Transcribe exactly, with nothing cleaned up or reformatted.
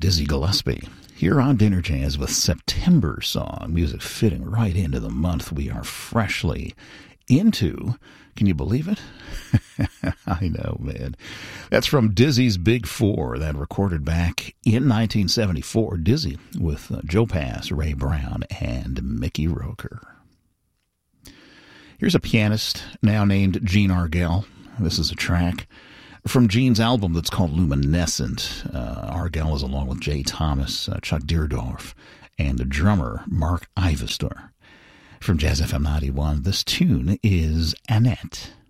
Dizzy Gillespie here on Dinner Jazz with September Song, music fitting right into the month we are freshly into. Can you believe it? I know, man. That's from Dizzy's Big Four, that recorded back in nineteen seventy-four. Dizzy with uh, Joe Pass, Ray Brown, and Mickey Roker. Here's a pianist now named Gene Argel. This is a track from Gene's album that's called Luminescent. Uh, Argel is along with Jay Thomas, uh, Chuck Deerdorf, and the drummer Mark Ivestor. From Jazz F M ninety-one, this tune is Annette.